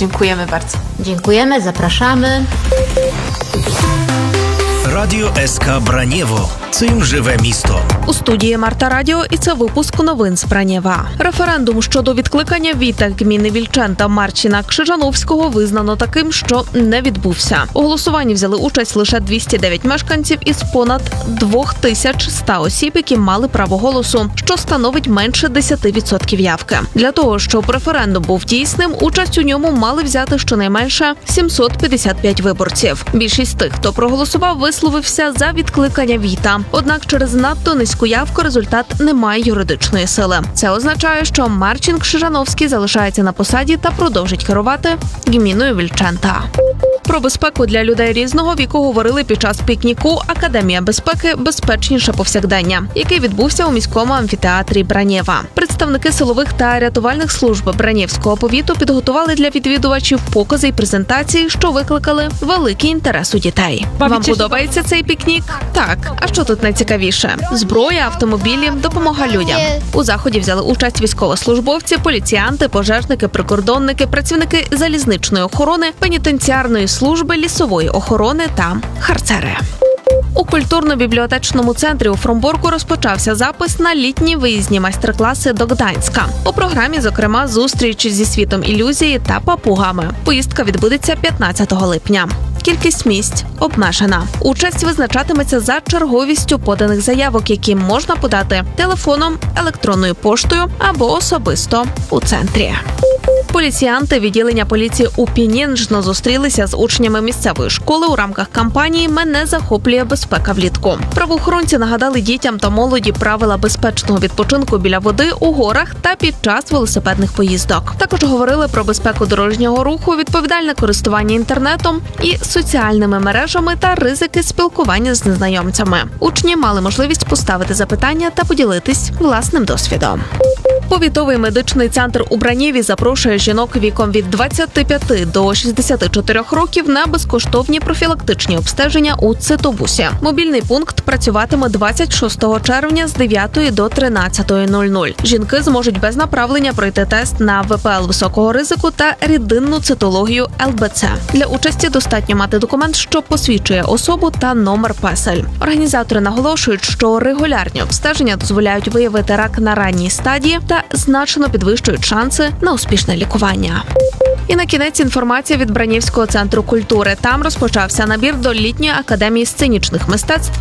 Dziękujemy bardzo. Dziękujemy, zapraszamy. Радіо СК Бранєво. Цим живе місто. У студії Марта Радіо, і це випуск новин з Бранєва. Референдум щодо відкликання ВІТА гміни Вільчан та Марчина Крижановського визнано таким, що не відбувся. У голосуванні взяли участь лише 209 мешканців із понад 2100 осіб, які мали право голосу, що становить менше 10% явки. Для того, щоб референдум був дійсним, участь у ньому мали взяти щонайменше 755 виборців. Більшість тих, хто проголосував, висловився за відкликання ВІТА. Однак через надто низьку явку результат не має юридичної сили. Це означає, що Марчин Крижановський залишається на посаді та продовжить керувати гміною Вільчанта. Про безпеку для людей різного віку говорили під час пікніку «Академія безпеки. Безпечніше повсякдення», який відбувся у міському амфітеатрі Бранєва. Представники силових та рятувальних служб Бранєвського повіту підготували для відвідувачів покази і презентації, що викликали великий інтерес у дітей. Вам подобається цей пікнік? Так. А що тут найцікавіше? Зброя, автомобілі, допомога людям. У заході взяли участь військовослужбовці, поліціянти, пожежники, прикордонники, працівники залізничної охорони, пенітенціарної служби, лісової охорони та харцери. У культурно-бібліотечному центрі у Фромборку розпочався запис на літні виїзні майстер-класи до Гданська. У програмі, зокрема, зустріч зі світом ілюзії та папугами. Поїздка відбудеться 15 липня. Кількість місць обмежена. Участь визначатиметься за черговістю поданих заявок, які можна подати телефоном, електронною поштою або особисто у центрі. Поліціянти відділення поліції у Пінінжно зустрілися з учнями місцевої школи у рамках кампанії «Мене захоплює безпека влітку». Правоохоронці нагадали дітям та молоді правила безпечного відпочинку біля води, у горах та під час велосипедних поїздок. Також говорили про безпеку дорожнього руху, відповідальне користування інтернетом і соціальними мережами та ризики спілкування з незнайомцями. Учні мали можливість поставити запитання та поділитись власним досвідом. Повітовий медичний центр у Бранєві запрошує жінок віком від 25 до 64 років на безкоштовні профілактичні обстеження у Цитобусі. Мобільний пункт працюватиме 26 червня з 9 до 13:00. Жінки зможуть без направлення пройти тест на ВПЛ високого ризику та рідинну цитологію ЛБЦ. Для участі достатньо мати документ, що посвідчує особу та номер песель. Організатори наголошують, що регулярні обстеження дозволяють виявити рак на ранній стадії та значно підвищують шанси на успішне лікування. І на кінець інформація від Бранєвського центру культури. Там розпочався набір до літньої академії сценічних мистецтв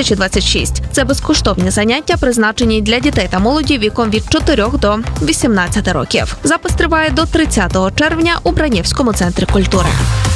2026. Це безкоштовні заняття, призначені для дітей та молоді віком від 4 до 18 років. Запис триває до 30 червня у Бранєвському центрі культури.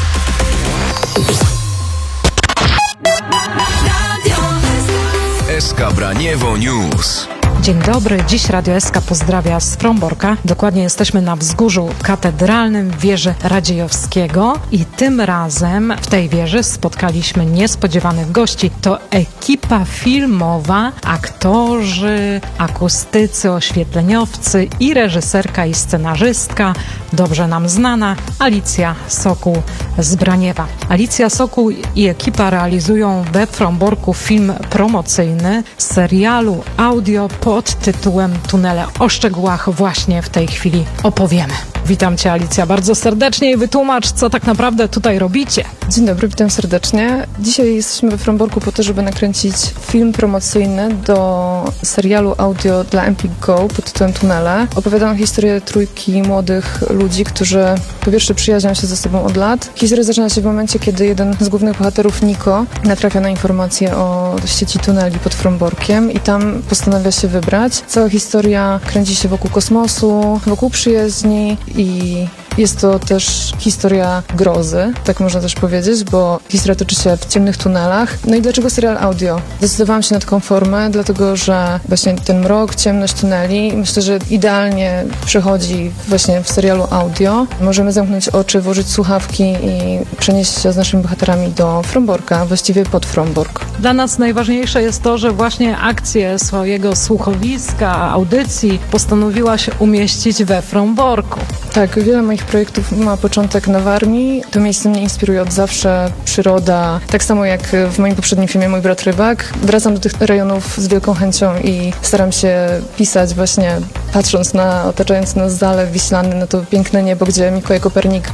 SK Braniewo News. Dzień dobry, dziś Radio SK pozdrawia z Fromborka. Dokładnie jesteśmy na wzgórzu katedralnym wieży Radziejowskiego i tym razem w tej wieży spotkaliśmy niespodziewanych gości. To ekipa filmowa, aktorzy, akustycy, oświetleniowcy i reżyserka i scenarzystka, dobrze nam znana, Alicja Sokół z Braniewa. Alicja Sokół i ekipa realizują we Fromborku film promocyjny serialu audio pod tytułem Tunele. O szczegółach właśnie w tej chwili opowiemy. Witam Cię, Alicja, bardzo serdecznie i wytłumacz, co tak naprawdę tutaj robicie. Dzień dobry, witam serdecznie. Dzisiaj jesteśmy we Fromborku po to, żeby nakręcić film promocyjny do serialu audio dla Empik Go pod tytułem Tunele. Opowiadam historię trójki młodych ludzi, którzy po pierwsze przyjaźnią się ze sobą od lat. Historia zaczyna się w momencie, kiedy jeden z głównych bohaterów, Niko, natrafia na informację o sieci tuneli pod Fromborkiem i tam postanawia się wybrać. Cała historia kręci się wokół kosmosu, wokół przyjaźni i jest to też historia grozy, tak można też powiedzieć, bo historia toczy się w ciemnych tunelach. No i dlaczego serial audio? Zdecydowałam się na taką formę, dlatego że właśnie ten mrok, ciemność tuneli myślę, że idealnie przechodzi właśnie w serialu audio. Możemy zamknąć oczy, włożyć słuchawki i przenieść się z naszymi bohaterami do Fromborka, właściwie pod Frombork. Dla nas najważniejsze jest to, że właśnie akcję swojego słuchowiska, audycji postanowiłaś umieścić we Fromborku. Tak, wiele moich projektów ma początek na Warmii. To miejsce mnie inspiruje od zawsze, przyroda. Tak samo jak w moim poprzednim filmie Mój brat rybak. Wracam do tych rejonów z wielką chęcią i staram się pisać właśnie patrząc na otaczający nas Zalew Wiślany, na to piękne niebo, gdzie Mikołaj Kopernik